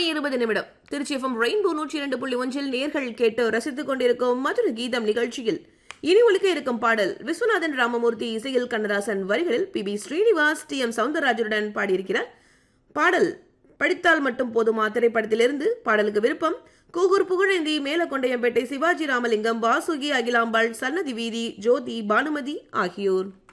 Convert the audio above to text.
20 Trichy FM rainbow 102.1 நேர்கள் கேட்டு ரசித்துக் கொண்டிருக்கும் மற்றொரு கீதம் நிகழ்ச்சியில் இனி ஒலிக்க இருக்கும் பாடல் விஸ்வநாதன் ராமமூர்த்தி இசையில் கண்ணதாசன் வரிகளில் பி ஸ்ரீனிவாஸ் டி.எம். சௌந்தரராஜனுடன் பாடியிருக்கிறார். பாடல் படித்தால் மட்டும் போதுமா திரைப்படத்திலிருந்து. பாடலுக்கு விருப்பம் கூகூர் புகழேந்தி, மேலக்கொண்டையம்பேட்டை சிவாஜி ராமலிங்கம், வாசுகி, அகிலாம்பாள், சன்னதி வீதி, ஜோதி, பானுமதி ஆகியோர்.